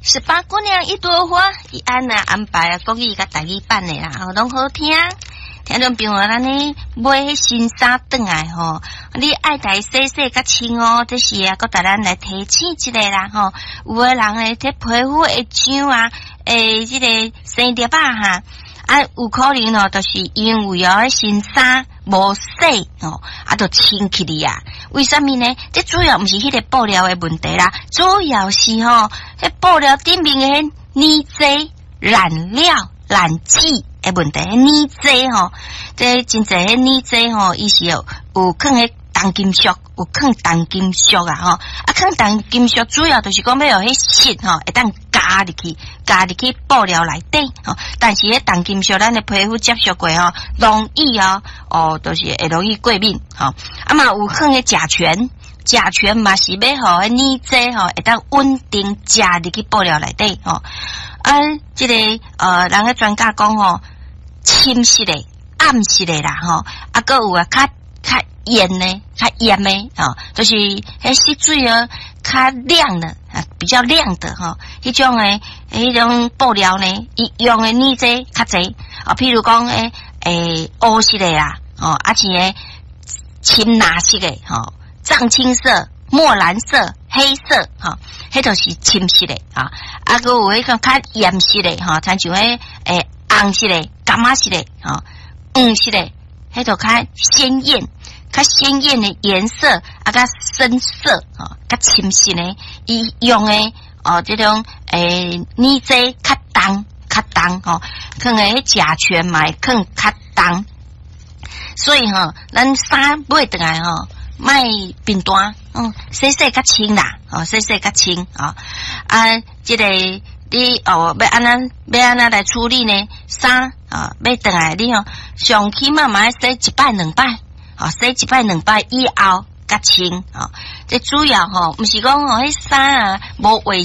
18姑娘一朵花，伊安那安排啊，国语甲台语版的啦，拢好听。听众朋友，咱呢买迄新衫转来吼，你爱来洗洗甲清哦，这是啊，搁带咱来提醒一个啦吼。有个人诶，这皮肤会痒啊，这个生粒啊哈，有可能哦，就是因为哦，新衫无洗哦，就清起哩啊。为什么呢？这主要毋是迄个布料的问题啦，主要是吼，迄布料顶面的泥质染料染剂的问题，泥质吼，这真侪迄泥质吼，伊是有放迄重金属，有放重金属啊吼，放重金属主要就是讲要有迄湿吼，会当加入去布料内底吼，但是迄重金属咱的皮肤接触过吼，容易就是会容易过敏吼，嘛有放迄甲醛嘛是要互迄泥质吼，会当稳定加入去布料内底吼，这个人个专家讲吼，深色的、暗色的啦吼，还有较盐的、就是迄湿水较亮的比较亮的吼，迄种布料呢，伊用的泥质较侪譬如讲乌色的啦，像个深蓝色的藏青色、墨蓝色、黑色迄都是深色的还有迄个较艳色的亲像红色的、柑仔色的黄色的，迄都较鲜艳的颜色较深色较深色的，伊用的这种泥质较重放的甲醛嘛会放较重，所以咱衫买回来卖变单洗较清啦洗较清这个你要安那来处理呢？衫要回来你上起码嘛要洗1摆2摆洗1摆2摆以后较清这主要毋是讲迄衫无卫